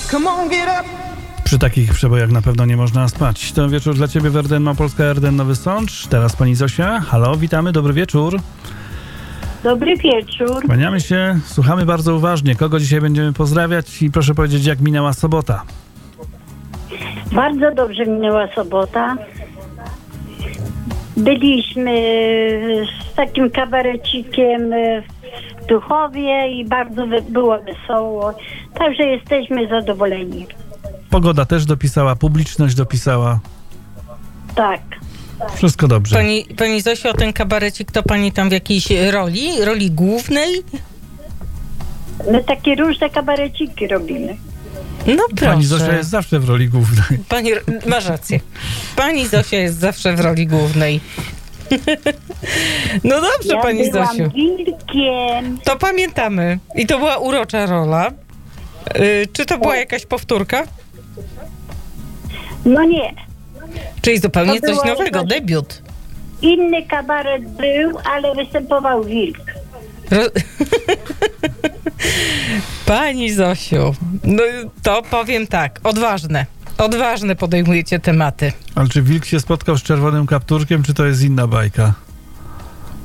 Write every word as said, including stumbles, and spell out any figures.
Come on, get up. Przy takich przebojach na pewno nie można spać. To wieczór dla Ciebie w R D N Małopolska, R D N Nowy Sącz. Teraz pani Zosia. Halo, witamy, dobry wieczór. Dobry wieczór. Kłaniamy się, słuchamy bardzo uważnie. Kogo dzisiaj będziemy pozdrawiać i proszę powiedzieć, jak minęła sobota. Bardzo dobrze minęła sobota. Byliśmy z takim kabarecikiem w Tuchowie i bardzo wy- było wesoło. Także jesteśmy zadowoleni. Pogoda też dopisała, publiczność dopisała. Tak. Wszystko dobrze. Pani, pani Zosiu, ten kabarecik to pani tam w jakiejś roli? Roli głównej? My takie różne kabareciki robimy. No proszę. Pani Zosia jest zawsze w roli głównej. Pani, masz rację. Pani Zosia jest zawsze w roli głównej. No dobrze, Ja pani byłam Zosiu. wilkiem. To pamiętamy. I to była urocza rola. Yy, czy to była jakaś powtórka? No nie. Czyli zupełnie To coś była nowego, jakaś- debiut. Inny kabaret był, ale występował wilk. Ro... Pani Zosiu, no to powiem tak, odważne. Odważne podejmujecie tematy. Ale czy wilk się spotkał z czerwonym kapturkiem, czy to jest inna bajka?